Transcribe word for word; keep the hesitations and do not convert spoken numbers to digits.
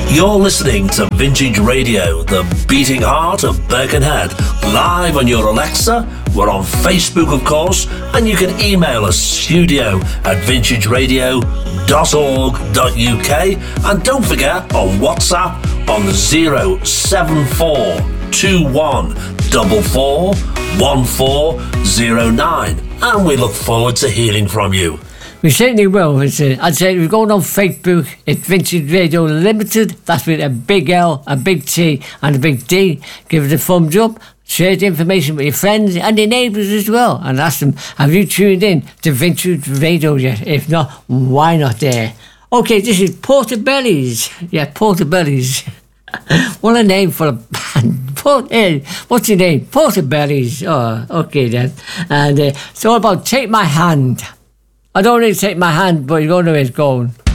You're listening to Vintage Radio, the beating heart of Birkenhead, live on your Alexa. We're on Facebook, of course, and you can email us studio at vintage radio dot org dot U K, and don't forget on WhatsApp on zero seven four two one four four one four zero nine, and we look forward to hearing from you. We certainly will. It's, uh, I'd say we're going on Facebook. It's Vintage Radio Limited. That's with a big L, a big T and a big D. Give it a thumbs up. Share the information with your friends and your neighbours as well, and ask them, have you tuned in to Vintage Radio yet? If not, why not there? Okay, this is Portobelli's. Yeah, Portobelli's. What a name for a band. Port- eh, what's your name? Portobelli's. Oh, okay then. And uh, it's all about Take My Hand. I don't really take my hand, but you don't know where it's going.